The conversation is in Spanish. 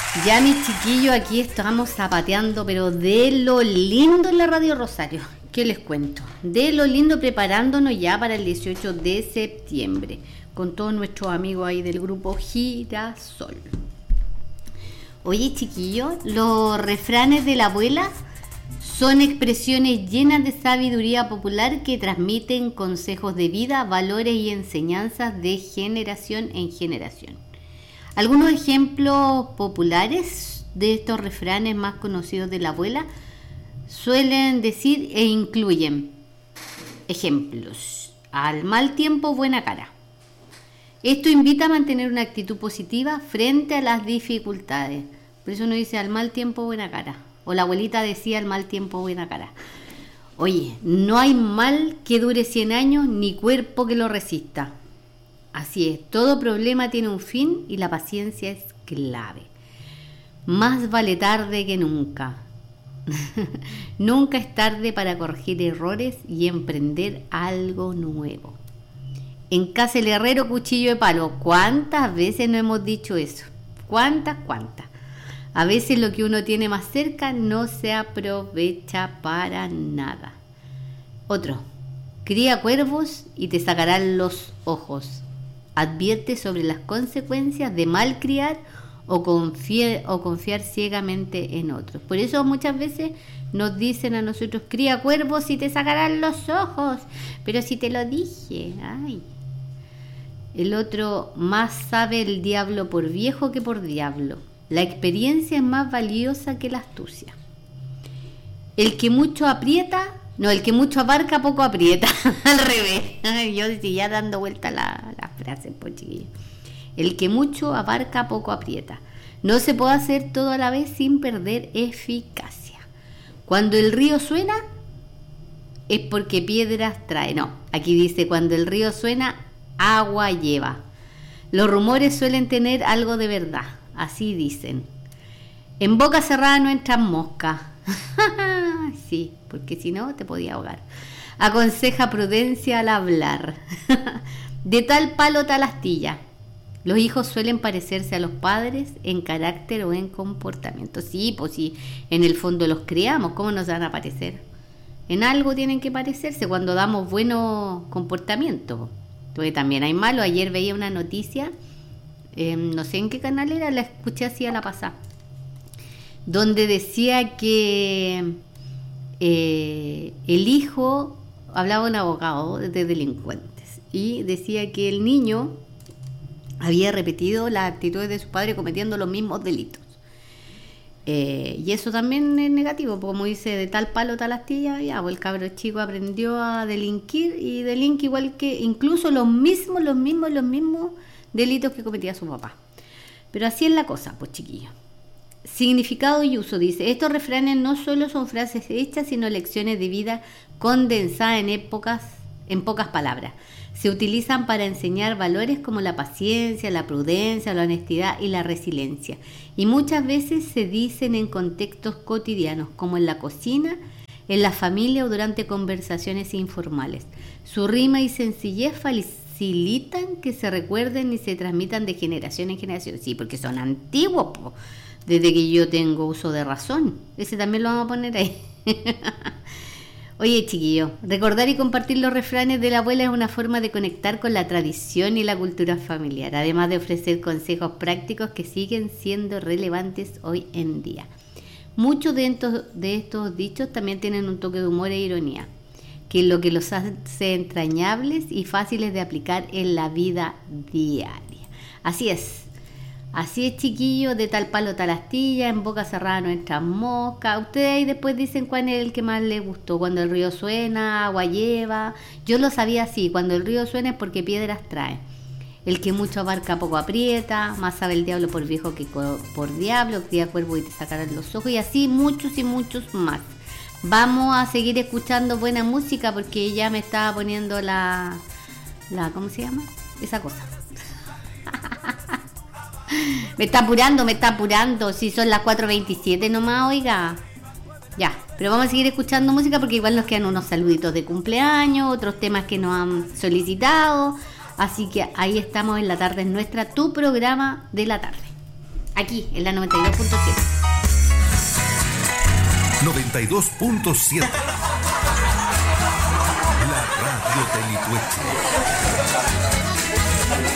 Ya mis chiquillos, aquí estamos zapateando, pero de lo lindo en la Radio Rosario. ¿Qué les cuento? De lo lindo, preparándonos ya para el 18 de septiembre, con todos nuestros amigos ahí del grupo Girasol. Oye chiquillos, los refranes de la abuela son expresiones llenas de sabiduría popular que transmiten consejos de vida, valores y enseñanzas de generación en generación. Algunos ejemplos populares de estos refranes más conocidos de la abuela suelen decir e incluyen ejemplos: al mal tiempo, buena cara. Esto invita a mantener una actitud positiva frente a las dificultades. Por eso uno dice al mal tiempo, buena cara. O la abuelita decía al mal tiempo, buena cara. Oye, no hay mal que dure 100 años ni cuerpo que lo resista. Así es, todo problema tiene un fin y la paciencia es clave. Más vale tarde que nunca. Nunca es tarde para corregir errores y emprender algo nuevo. En casa el herrero, cuchillo de palo. ¿Cuántas veces no hemos dicho eso? ¿Cuántas? A veces lo que uno tiene más cerca no se aprovecha para nada. Otro: cría cuervos y te sacarán los ojos. Advierte sobre las consecuencias de malcriar o confiar ciegamente en otros. Por eso muchas veces nos dicen a nosotros: cría cuervos y te sacarán los ojos. Pero si te lo dije, ay. El otro: más sabe el diablo por viejo que por diablo. La experiencia es más valiosa que la astucia. El que mucho abarca, poco aprieta. Al revés. Yo decía dando vuelta la frase, pues chiquillo. El que mucho abarca, poco aprieta. No se puede hacer todo a la vez sin perder eficacia. Cuando el río suena, es porque piedras trae. No, aquí dice: cuando el río suena, agua lleva. Los rumores suelen tener algo de verdad. Así dicen. En boca cerrada no entran moscas. Sí, porque si no te podía ahogar. Aconseja prudencia al hablar. De tal palo tal astilla. Los hijos suelen parecerse a los padres en carácter o en comportamiento. Sí, pues sí, en el fondo los criamos. ¿Cómo nos van a parecer? En algo tienen que parecerse cuando damos buenos comportamientos. Porque también hay malos. Ayer veía una noticia, no sé en qué canal era, la escuché así a la pasada, donde decía que el hijo, hablaba un abogado de delincuentes, y decía que el niño había repetido las actitudes de su padre cometiendo los mismos delitos. Y eso también es negativo, como dice: de tal palo tal astilla. Ya, pues el cabro chico aprendió a delinquir y delinque igual que incluso los mismos delitos que cometía su papá. Pero así es la cosa, pues chiquillos. Significado y uso, dice: estos refranes no solo son frases hechas, sino lecciones de vida condensadas en pocas palabras. Se utilizan para enseñar valores como la paciencia, la prudencia, la honestidad y la resiliencia. Y muchas veces se dicen en contextos cotidianos, como en la cocina, en la familia o durante conversaciones informales. Su rima y sencillez facilitan que se recuerden y se transmitan de generación en generación. Sí, porque son antiguos, po. Desde que yo tengo uso de razón. Ese también lo vamos a poner ahí. Oye, chiquillos, recordar y compartir los refranes de la abuela es una forma de conectar con la tradición y la cultura familiar, además de ofrecer consejos prácticos que siguen siendo relevantes hoy en día. Muchos de estos dichos también tienen un toque de humor e ironía, que es lo que los hace entrañables y fáciles de aplicar en la vida diaria. Así es, chiquillos, de tal palo tal astilla, en boca cerrada no entran moscas. Ustedes ahí después dicen cuál es el que más les gustó. Cuando el río suena, agua lleva. Yo lo sabía así: cuando el río suena es porque piedras trae. El que mucho abarca, poco aprieta. Más sabe el diablo por viejo que por diablo. Cría cuervo y te sacarán los ojos. Y así muchos y muchos más. Vamos a seguir escuchando buena música, porque ya me estaba poniendo la ¿cómo se llama? Esa cosa. Me está apurando. Si son las 4:27 nomás, oiga. Ya, pero vamos a seguir escuchando música, porque igual nos quedan unos saluditos de cumpleaños, otros temas que nos han solicitado. Así que ahí estamos en La Tarde es Nuestra, tu programa de la tarde. aquí en la 92.7. 92.7. La radio de Litueche.